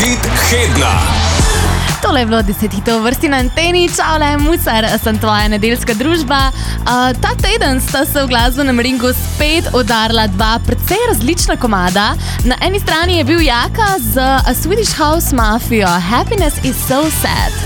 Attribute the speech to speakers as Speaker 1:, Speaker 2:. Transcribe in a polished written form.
Speaker 1: Hit Hedna.
Speaker 2: Tole je bilo 10 hitov v vrsti na anteni. Čaule, Musar, sem tvoja nedeljska družba. Ta teden sta se v glasbenem ringu spet udarila dva precej različna komada. Na eni strani je bil Jaka z A Swedish House Mafia, Happiness is so sad.